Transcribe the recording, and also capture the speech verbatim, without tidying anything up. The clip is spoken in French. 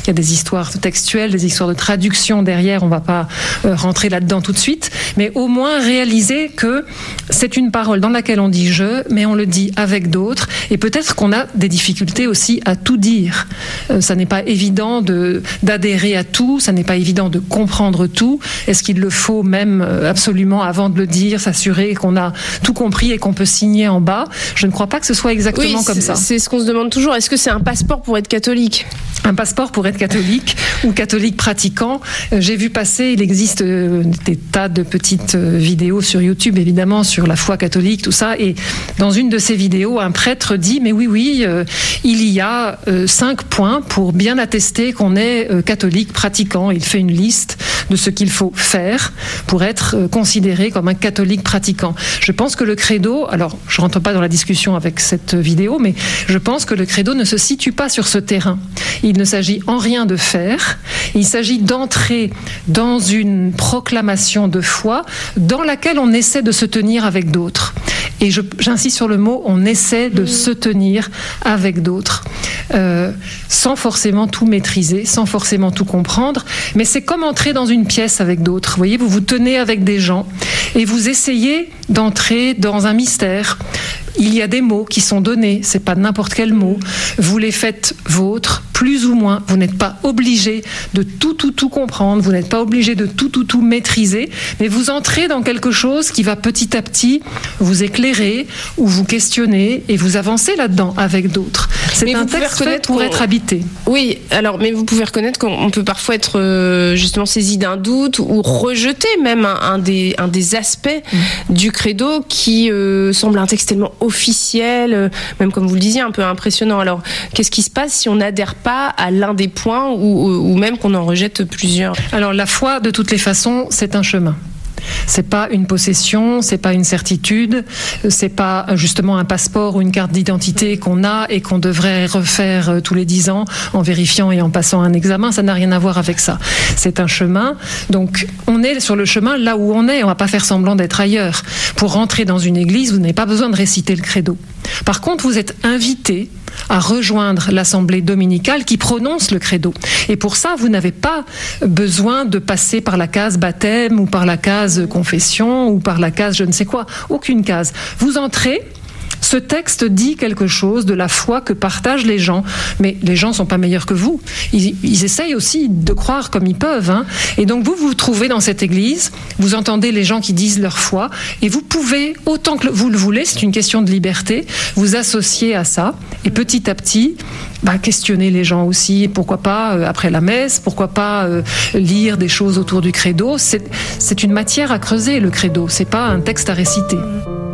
y a des histoires textuelles, des histoires de traduction derrière, on ne va pas euh, rentrer là-dedans tout de suite, mais au moins réaliser que c'est une parole dans laquelle on dit « je », mais on le dit avec d'autres, et peut-être qu'on a des difficultés aussi à tout dire. Euh, ça n'est pas évident de, d'adhérer à tout, ça n'est pas évident de comprendre tout. Est-ce qu'il le faut même euh, absolument, avant de le dire, s'assurer qu'on a tout compris et qu'on peut signer en bas? Je ne crois pas que ce soit exactement oui, comme ça. C'est ce qu'on se demande toujours. Est-ce que c'est un passeport pour être catholique? Un passeport pour être catholique ou catholique pratiquant. Euh, j'ai vu passer, il existe euh, des tas de petites euh, vidéos sur YouTube, évidemment, sur la foi catholique, tout ça. Et dans une de ces vidéos, un prêtre dit, mais oui, oui, euh, il y a euh, cinq points pour bien attester qu'on est euh, catholique pratiquant. Il fait une liste de ce qu'il faut faire pour être euh, considéré comme un catholique pratiquant. Je pense que le credo, alors je rentre pas dans la discussion avec cette vidéo, mais je pense que le credo ne se situe pas sur ce terrain. Il ne s'agit en rien de faire, il s'agit d'entrer dans une proclamation de foi dans laquelle on essaie de se tenir avec d'autres. Et je, j'insiste sur le mot, on essaie de se tenir avec d'autres, euh, sans forcément tout maîtriser, sans forcément tout comprendre, mais c'est comme entrer dans une pièce avec d'autres. Vous voyez, vous vous tenez avec des gens et vous essayez d'entrer dans un mystère. Il y a des mots qui sont donnés, c'est pas n'importe quel mot. Vous les faites vôtres, plus ou moins. Vous n'êtes pas obligé de tout, tout, tout comprendre. Vous n'êtes pas obligé de tout, tout, tout maîtriser. Mais vous entrez dans quelque chose qui va petit à petit vous éclairer ou vous questionner et vous avancez là-dedans avec d'autres. C'est mais un texte fait pour être habité. Oui, alors, mais vous pouvez reconnaître qu'on peut parfois être euh, justement saisi d'un doute ou rejeter même un, un, des, un des aspects mmh. du credo qui euh, semble un texte tellement officiel, euh, même comme vous le disiez, un peu impressionnant. Alors, qu'est-ce qui se passe si on n'adhère pas à l'un des points ou, ou même qu'on en rejette plusieurs? Alors, la foi, de toutes les façons, c'est un chemin. C'est pas une possession, c'est pas une certitude, c'est pas justement un passeport ou une carte d'identité qu'on a et qu'on devrait refaire tous les dix ans en vérifiant et en passant un examen. Ça n'a rien à voir avec ça. C'est un chemin. Donc, on est sur le chemin là où on est. On va pas faire semblant d'être ailleurs. Pour rentrer dans une église, vous n'avez pas besoin de réciter le credo. Par contre, vous êtes invité à rejoindre l'assemblée dominicale qui prononce le credo. Et pour ça, vous n'avez pas besoin de passer par la case baptême ou par la case confession ou par la case je ne sais quoi. Aucune case. Vous entrez. Ce texte dit quelque chose de la foi que partagent les gens, mais les gens ne sont pas meilleurs que vous. Ils, ils essayent aussi de croire comme ils peuvent. Hein. Et donc vous vous trouvez dans cette église, vous entendez les gens qui disent leur foi, et vous pouvez, autant que vous le voulez, c'est une question de liberté, vous associer à ça, et petit à petit, bah, questionner les gens aussi, pourquoi pas euh, après la messe, pourquoi pas euh, lire des choses autour du credo. C'est, c'est une matière à creuser, le credo, c'est pas un texte à réciter.